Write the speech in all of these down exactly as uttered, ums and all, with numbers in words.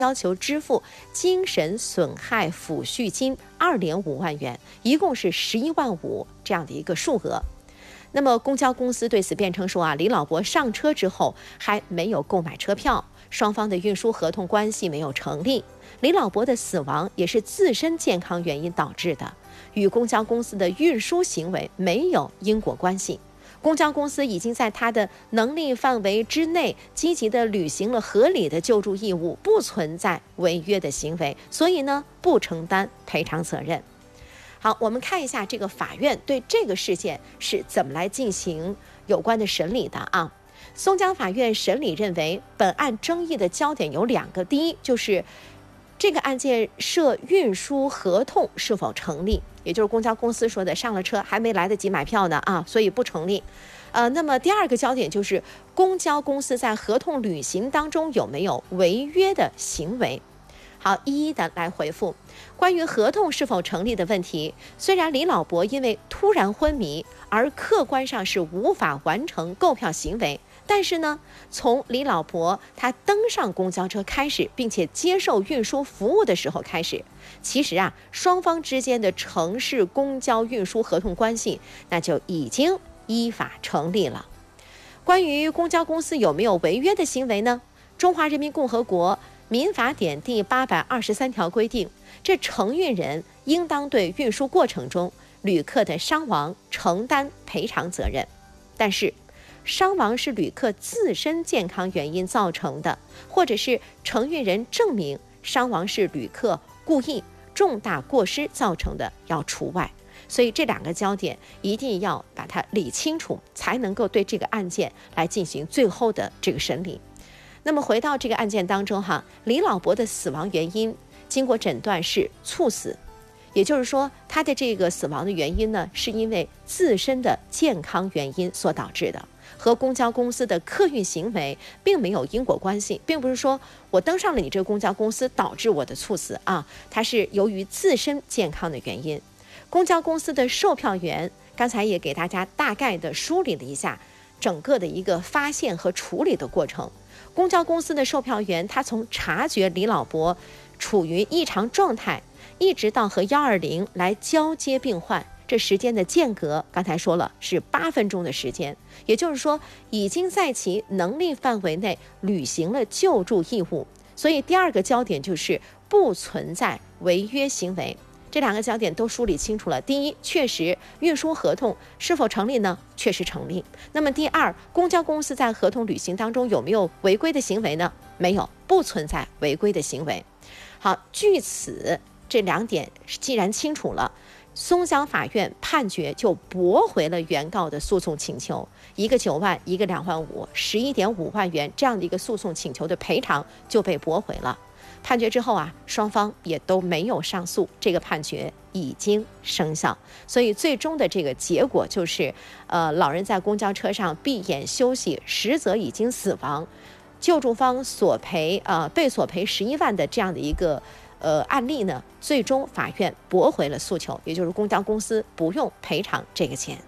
要求支付精神损害抚恤金二点五万元，一共是十一万五这样的一个数额。那么公交公司对此辩称说啊，李老伯上车之后还没有购买车票，双方的运输合同关系没有成立，李老伯的死亡也是自身健康原因导致的，与公交公司的运输行为没有因果关系。公交公司已经在他的能力范围之内积极地履行了合理的救助义务，不存在违约的行为，所以呢不承担赔偿责任。好，我们看一下这个法院对这个事件是怎么来进行有关的审理的啊。松江法院审理认为，本案争议的焦点有两个，第一就是这个案件涉运输合同是否成立，也就是公交公司说的上了车还没来得及买票呢啊，所以不成立。呃，那么第二个焦点就是公交公司在合同履行当中有没有违约的行为。好，一一的来回复关于合同是否成立的问题。虽然李老伯因为突然昏迷而客观上是无法完成购票行为，但是呢，从李老伯他登上公交车开始，并且接受运输服务的时候开始，其实啊，双方之间的城市公交运输合同关系那就已经依法成立了。关于公交公司有没有违约的行为呢？中华人民共和国民法典第八百二十三条规定，这承运人应当对运输过程中旅客的伤亡承担赔偿责任。但是伤亡是旅客自身健康原因造成的，或者是承运人证明伤亡是旅客故意重大过失造成的，要除外。所以这两个焦点一定要把它理清楚，才能够对这个案件来进行最后的这个审理。那么回到这个案件当中哈，李老伯的死亡原因经过诊断是猝死，也就是说他的这个死亡的原因呢，是因为自身的健康原因所导致的，和公交公司的客运行为并没有因果关系，并不是说我登上了你这个公交公司导致我的猝死啊，它是由于自身健康的原因。公交公司的售票员刚才也给大家大概的梳理了一下整个的一个发现和处理的过程。公交公司的售票员他从察觉李老伯处于异常状态，一直到和一二零来交接病患，这时间的间隔刚才说了是八分钟的时间，也就是说已经在其能力范围内履行了救助义务。所以第二个焦点就是不存在违约行为。这两个焦点都梳理清楚了。第一，确实运输合同是否成立呢？确实成立。那么第二，公交公司在合同履行当中有没有违规的行为呢？没有，不存在违规的行为。好，据此这两点既然清楚了，松江法院判决就驳回了原告的诉讼请求，一个九万，一个两万五，十一点五万元这样的一个诉讼请求的赔偿就被驳回了。判决之后啊，双方也都没有上诉，这个判决已经生效。所以最终的这个结果就是，呃，老人在公交车上闭眼休息，实则已经死亡，救助方索赔呃被索赔十一万的这样的一个呃案例呢，最终法院驳回了诉求，也就是公交公司不用赔偿这个钱。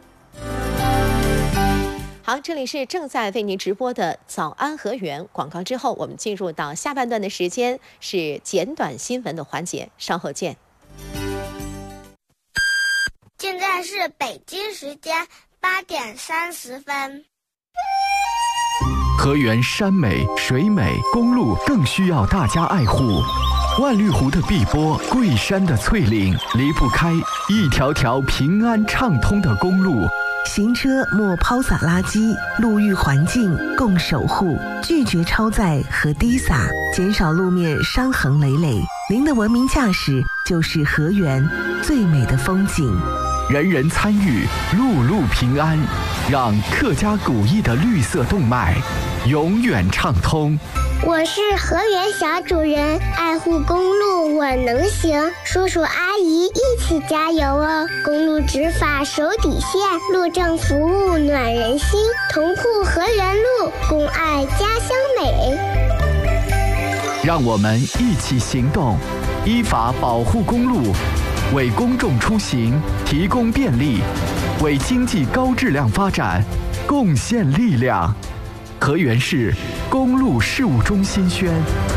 好，这里是正在为您直播的早安河源，广告之后我们进入到下半段的时间，是简短新闻的环节，稍后见。 现在是北京时间八点三十分。 河源山美水美，公路更需要大家爱护。万绿湖的碧波，桂山的翠岭，离不开一条条平安畅通的公路。 行车莫抛洒垃圾，路遇环境共守护，拒绝超载和低洒，减少路面伤痕累累。您的文明驾驶就是河源最美的风景。 人人参与，路路平安，让客家古意的绿色动脉永远畅通。 我是河源小主人，爱护公路我能行，叔叔阿姨一起加油哦！公路执法手底线，路政服务暖人心，同护河源路，共爱家乡美。 让我们一起行动，依法保护公路，为公众出行提供便利，为经济高质量发展贡献力量。河源市公路事务中心宣。